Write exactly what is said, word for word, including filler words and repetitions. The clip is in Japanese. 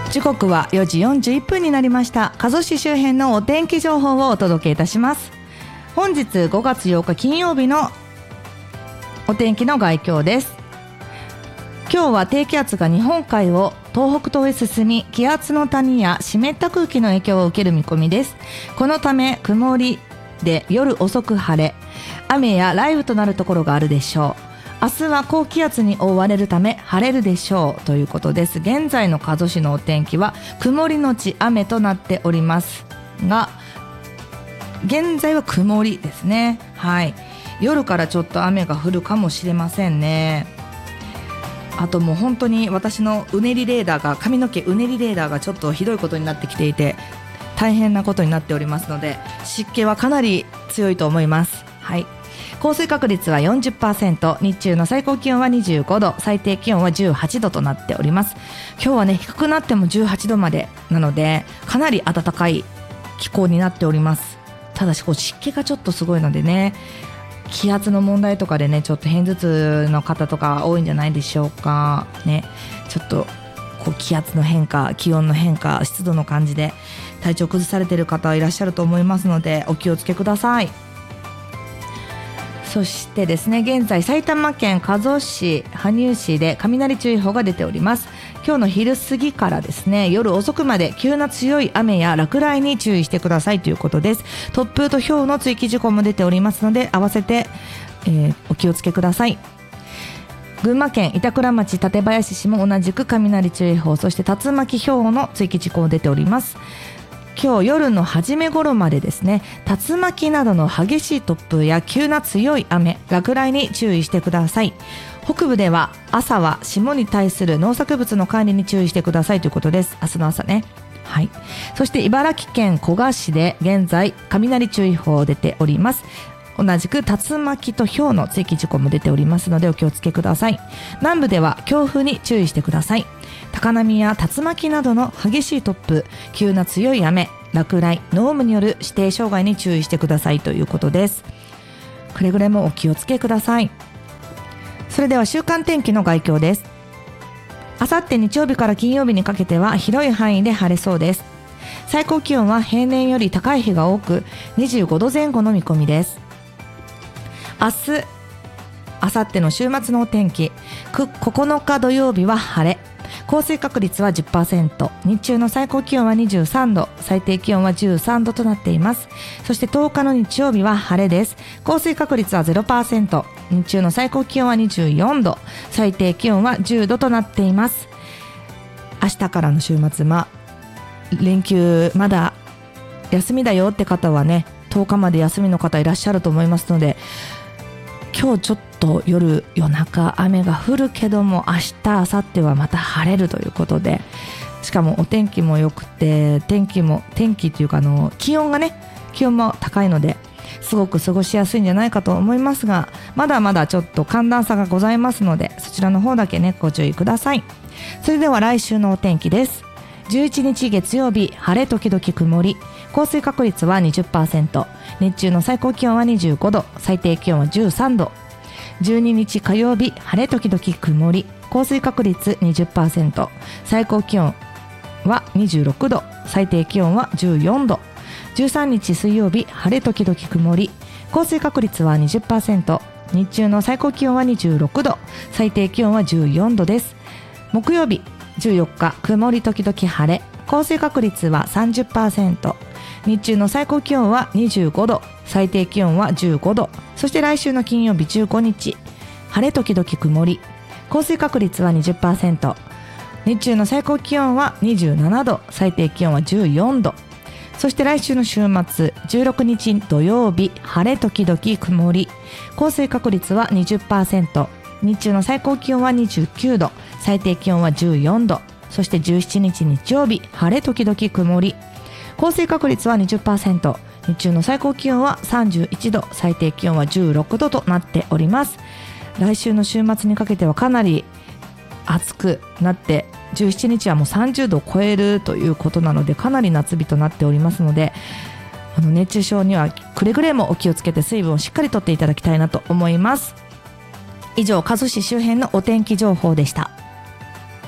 時刻はよじよんじゅういっぷんになりました。加須市周辺のお天気情報をお届けいたします。本日ごがつようか金曜日のお天気の概況です。今日は低気圧が日本海を東北東へ進み、気圧の谷や湿った空気の影響を受ける見込みです。このため曇りで夜遅く晴れ、雨や雷雨となるところがあるでしょう。明日は高気圧に覆われるため晴れるでしょうということです。現在の加須市のお天気は曇りのち雨となっておりますが、現在は曇りですね。はい、夜からちょっと雨が降るかもしれませんね。あともう本当に私のうねりレーダーが髪の毛うねりレーダーがちょっとひどいことになってきていて、大変なことになっておりますので、湿気はかなり強いと思います。はい、降水確率は よんじゅっパーセント、 日中の最高気温はにじゅうごど、最低気温はじゅうはちどとなっております。今日はね、低くなってもじゅうはちどまでなので、かなり暖かい気候になっております。ただしこう湿気がちょっとすごいのでね、気圧の問題とかでね、ちょっと片頭痛の方とか多いんじゃないでしょうかね。ちょっとこう気圧の変化、気温の変化、湿度の感じで体調崩されている方いらっしゃると思いますので、お気をつけください。そしてですね、現在埼玉県加須市、羽生市で雷注意報が出ております。今日の昼過ぎからですね、夜遅くまで急な強い雨や落雷に注意してくださいということです。突風と雹の追記事項も出ておりますので、合わせて、えー、お気をつけください。群馬県板倉町、館林市も同じく雷注意報、そして竜巻雹の追記事項出ております。今日夜の初め頃までですね、竜巻などの激しい突風や急な強い雨、落雷に注意してください。北部では朝は霜に対する農作物の管理に注意してくださいということです。明日の朝ね。はい、そして茨城県古河市で現在雷注意報出ております。同じく竜巻と雹の追記事項も出ておりますので、お気をつけください。南部では強風に注意してください。高波や竜巻などの激しい突風、急な強い雨、落雷、濃霧による指定障害に注意してくださいということです。くれぐれもお気をつけください。それでは週間天気の概況です。あさって日曜日から金曜日にかけては広い範囲で晴れそうです。最高気温は平年より高い日が多くにじゅうごどぜん後の見込みです。明日、あさっての週末のお天気、ここのか土曜日は晴れ、降水確率は じゅっパーセント、 日中の最高気温はにじゅうさんど、最低気温はじゅうさんどとなっています。そしてとおかの日曜日は晴れです。降水確率は ゼロパーセント、 日中の最高気温はにじゅうよんど、最低気温はじゅうどとなっています。明日からの週末、ま、連休まだ休みだよって方はね、とおかまで休みの方いらっしゃると思いますので、今日ちょっと夜夜中雨が降るけども、明日明後日はまた晴れるということで、しかもお天気も良くて、天気も天気というかあの気温がね気温も高いので、すごく過ごしやすいんじゃないかと思いますが、まだまだちょっと寒暖差がございますので、そちらの方だけねご注意ください。それでは来週のお天気です。じゅういちにち月曜日、晴れ時々曇り、降水確率は にじゅっパーセント、 日中の最高気温はにじゅうごど、最低気温はじゅうさんど。じゅうににち火曜日、晴れ時々曇り、降水確率 にじゅっパーセント、 最高気温はにじゅうろくど、最低気温はじゅうよんど。じゅうさんにち水曜日、晴れ時々曇り、降水確率は にじゅっパーセント、 日中の最高気温はにじゅうろくど、最低気温はじゅうよんどです。木曜日じゅうよっか、曇り時々晴れ、降水確率は さんじゅっパーセント、 日中の最高気温はにじゅうごど、最低気温はじゅうごど。そして来週の金曜日じゅうごにち、晴れ時々曇り、降水確率は にじゅっパーセント、 日中の最高気温はにじゅうななど、最低気温はじゅうよんど。そして来週の週末じゅうろくにち土曜日、晴れ時々曇り、降水確率は にじゅっパーセント、 日中の最高気温はにじゅうきゅうど、最低気温はじゅうよんど。そしてじゅうしちにち日曜日、晴れ時々曇り、降水確率は にじゅっパーセント、 日中の最高気温はさんじゅういちど、最低気温はじゅうろくどとなっております。来週の週末にかけてはかなり暑くなって、じゅうしちにちはもうさんじゅうどを超えるということなので、かなり夏日となっておりますので、あの熱中症にはくれぐれもお気をつけて、水分をしっかりとっていただきたいなと思います。以上、加須市周辺のお天気情報でした。